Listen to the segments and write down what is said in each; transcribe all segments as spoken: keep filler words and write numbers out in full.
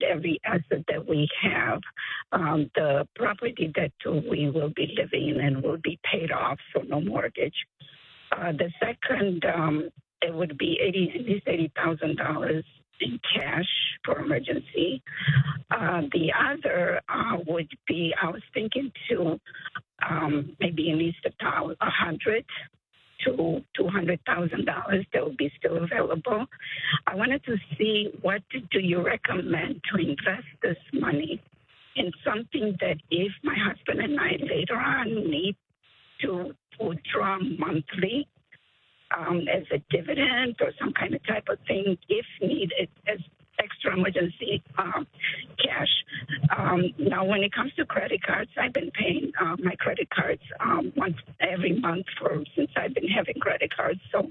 every asset that we have. Um, the property that we will be living in and will be paid off, so no mortgage. Uh, the second, um, it would be eighty, at least eighty thousand dollars in cash for emergency. Uh, the other uh, would be, I was thinking to um, maybe at least a thousand, a hundred to two hundred thousand dollars that would be still available. I wanted to see what do you recommend to invest this money in something that if my husband and I later on need to withdraw monthly um, as a dividend or some kind of type of thing, if needed, as extra emergency um, cash. Um, now, when it comes to credit cards, I've been paying uh, my credit cards um, once every month for since I've been having credit cards. So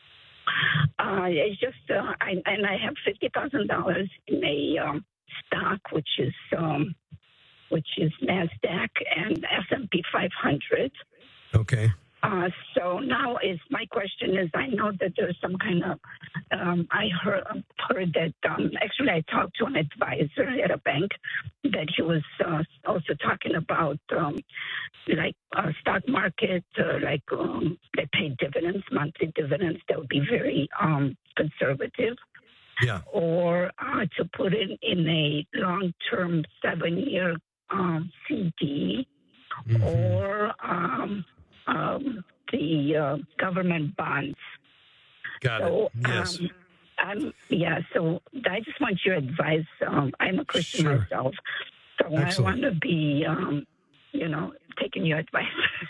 uh, it's just, uh, I, and I have fifty thousand dollars in a um, stock, which is um, which is NASDAQ and S and P five hundred. Okay. Uh, so now is my question is I know that there's some kind of um, I heard heard that um, actually I talked to an advisor at a bank that he was uh, also talking about um, like uh, stock market uh, like um, they pay dividends, monthly dividends that would be very um, conservative. Yeah. Or uh, to put it in a long-term seven-year um, C D mm-hmm. or um, Um, the uh, government bonds. Got so, it. Yes. Um, I'm, yeah, so I just want your advice. Um, I'm a Christian sure. myself, so Excellent. I want to be, um, you know, taking your advice.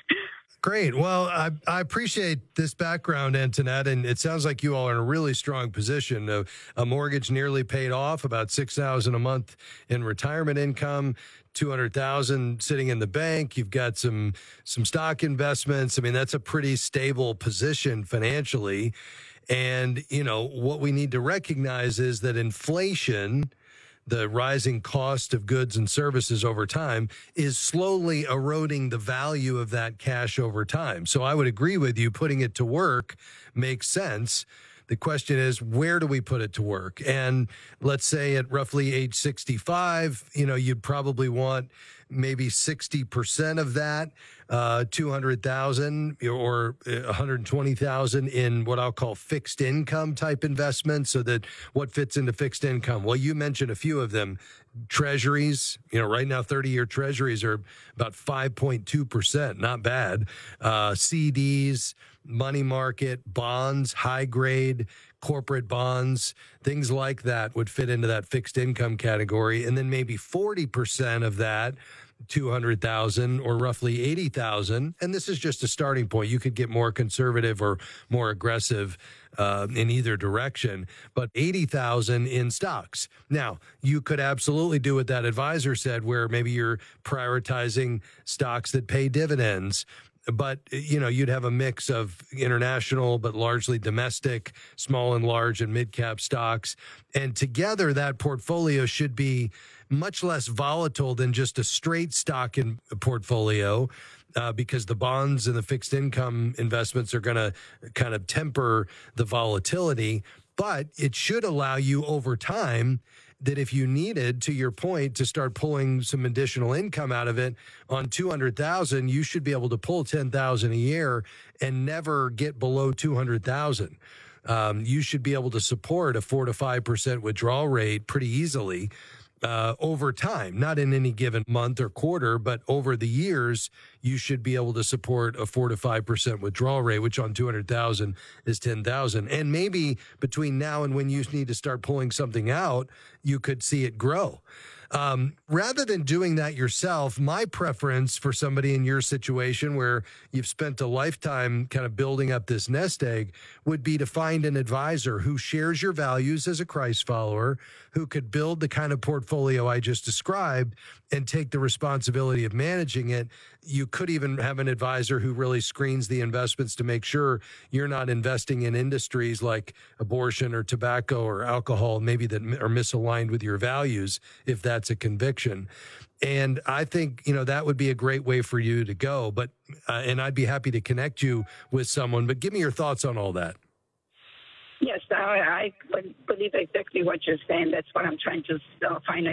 Great. Well, I, I appreciate this background, Antoinette, and it sounds like you all are in a really strong position. A, a mortgage nearly paid off, about six thousand dollars a month in retirement income, two hundred thousand dollars sitting in the bank. You've got some some stock investments. I mean, that's a pretty stable position financially. And, you know, what we need to recognize is that inflation, the rising cost of goods and services over time, is slowly eroding the value of that cash over time. So I would agree with you, putting it to work makes sense. The question is, where do we put it to work? And let's say at roughly age sixty-five, you know, you'd probably want maybe sixty percent of that, uh, two hundred thousand or one hundred twenty thousand in what I'll call fixed income type investments. So that what fits into fixed income? Well, you mentioned a few of them. Treasuries, you know, right now thirty-year treasuries are about five point two percent, not bad. Uh, C Ds, money market, bonds, high grade, corporate bonds, things like that would fit into that fixed income category. And then maybe forty percent of that, two hundred thousand or roughly eighty thousand. And this is just a starting point. You could get more conservative or more aggressive uh, in either direction, but eighty thousand in stocks. Now, you could absolutely do what that advisor said, where maybe you're prioritizing stocks that pay dividends. But, you know, you'd have a mix of international, but largely domestic, small and large and mid-cap stocks. And together, that portfolio should be much less volatile than just a straight stock in portfolio, uh, because the bonds and the fixed income investments are going to kind of temper the volatility. But it should allow you over time that if you needed, to your point, to start pulling some additional income out of it on two hundred thousand, you should be able to pull ten thousand a year and never get below two hundred thousand. Um, you should be able to support a four to five percent withdrawal rate pretty easily uh, over time, not in any given month or quarter, but over the years, you should be able to support a four to five percent withdrawal rate, which on two hundred thousand is ten thousand. And maybe between now and when you need to start pulling something out, you could see it grow. Um, rather than doing that yourself, my preference for somebody in your situation where you've spent a lifetime kind of building up this nest egg would be to find an advisor who shares your values as a Christ follower, who could build the kind of portfolio I just described and take the responsibility of managing it. You could even have an advisor who really screens the investments to make sure you're not investing in industries like abortion or tobacco or alcohol, maybe that are misaligned with your values, if that's a conviction. And I think, you know, that would be a great way for you to go. But, uh, and I'd be happy to connect you with someone, but give me your thoughts on all that. Yes, I, I believe exactly what you're saying. That's what I'm trying to uh, find